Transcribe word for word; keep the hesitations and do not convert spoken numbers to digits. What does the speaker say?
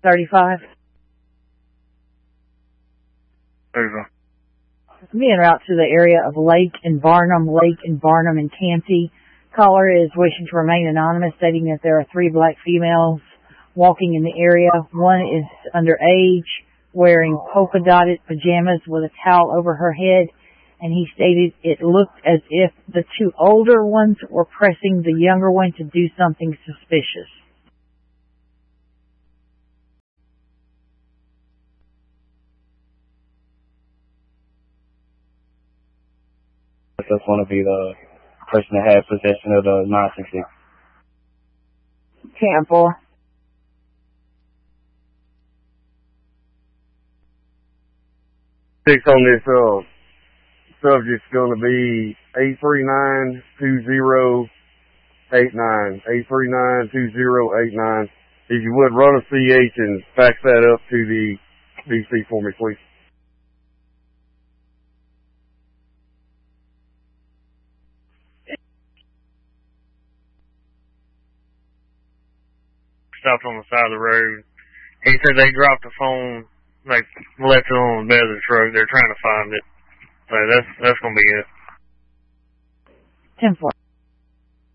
thirty-five. Over. Being route to the area of Lake and Barnum, Lake and Barnum and Canty. Caller is wishing to remain anonymous, stating that there are three black females walking in the area. One is underage, wearing polka dotted pajamas with a towel over her head, and he stated it looked as if the two older ones were pressing the younger one to do something suspicious. Just want to be the person that had possession of the nine six six. ten four. Six on this uh, subject's going to be eight three nine, two zero eight nine. eight three nine, two zero eight nine. If you would, run a C H and fax that up to the D C for me, please. Stopped on the side of the road. He said they dropped the phone, like left it on the bed of the truck. They're trying to find it. So that's that's gonna be it. ten four.